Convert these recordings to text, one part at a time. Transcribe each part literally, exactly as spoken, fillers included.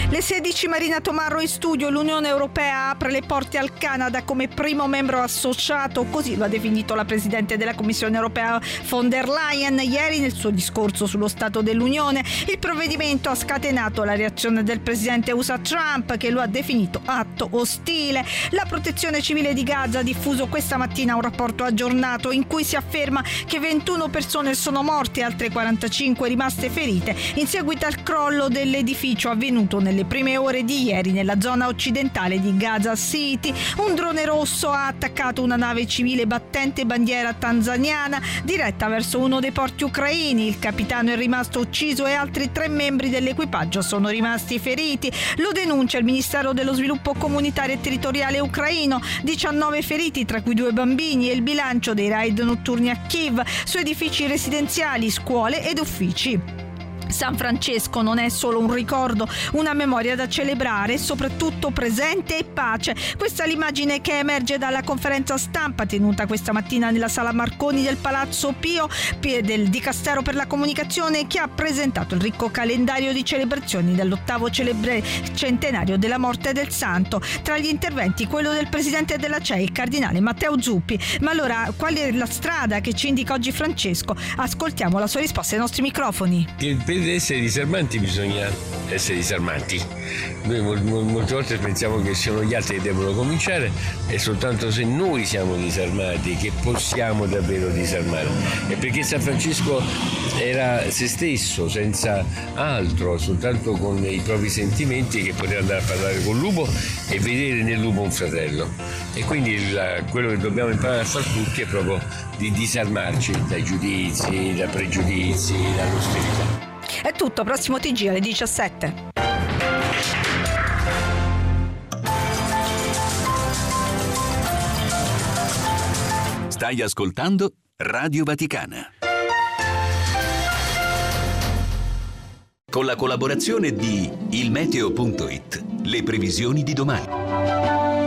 Le sedici Marina Tomarro in studio. L'Unione Europea apre le porte al Canada come primo membro associato, così lo ha definito la Presidente della Commissione Europea von der Leyen ieri nel suo discorso sullo Stato dell'Unione. Il provvedimento ha scatenato la reazione del Presidente U S A Trump, che lo ha definito atto ostile. La Protezione Civile di Gaza ha diffuso questa mattina un rapporto aggiornato in cui si afferma che ventuno persone sono morte e altre quarantacinque rimaste ferite in seguito al crollo dell'edificio avvenuto nelle prime ore di ieri nella zona occidentale di Gaza City. Un drone rosso ha attaccato una nave civile battente bandiera tanzaniana diretta verso uno dei porti ucraini. Il capitano è rimasto ucciso e altri tre membri dell'equipaggio sono rimasti feriti. Lo denuncia il Ministero dello Sviluppo Comunitario e Territoriale ucraino. diciannove feriti, tra cui due bambini, e il bilancio dei raid notturni a Kiev su edifici residenziali, scuole ed uffici. San Francesco non è solo un ricordo, una memoria da celebrare, soprattutto presente e pace. Questa è l'immagine che emerge dalla conferenza stampa tenuta questa mattina nella Sala Marconi del Palazzo Pio del Dicastero per la Comunicazione, che ha presentato il ricco calendario di celebrazioni dell'ottavo celebre centenario della morte del santo. Tra gli interventi quello del presidente della C E I, il cardinale Matteo Zuppi. Ma allora, qual è la strada che ci indica oggi Francesco? Ascoltiamo la sua risposta ai nostri microfoni. Per essere disarmanti bisogna essere disarmanti. Noi molte volte pensiamo che siano gli altri che devono cominciare, e soltanto se noi siamo disarmati che possiamo davvero disarmare. E perché San Francesco era se stesso, senza altro, soltanto con i propri sentimenti, che poteva andare a parlare col lupo e vedere nel lupo un fratello. E quindi la, quello che dobbiamo imparare a fare tutti è proprio di disarmarci dai giudizi, dai pregiudizi, dall'ostilità. È tutto, prossimo T G alle diciassette. Stai ascoltando Radio Vaticana. Con la collaborazione di il meteo punto it, le previsioni di domani.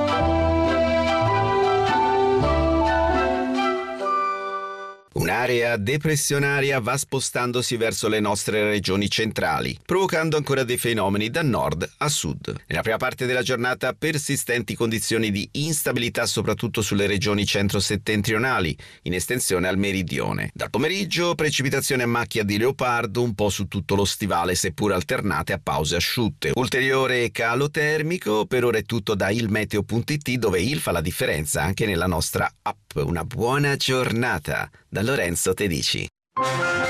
Un'area depressionaria va spostandosi verso le nostre regioni centrali, provocando ancora dei fenomeni da nord a sud. Nella prima parte della giornata persistenti condizioni di instabilità soprattutto sulle regioni centro-settentrionali, in estensione al meridione. Dal pomeriggio precipitazioni a macchia di leopardo un po' su tutto lo stivale, seppur alternate a pause asciutte. Ulteriore calo termico, per ora è tutto da il meteo punto it, dove il fa la differenza anche nella nostra app. Una buona giornata da Lorenzo Tedici.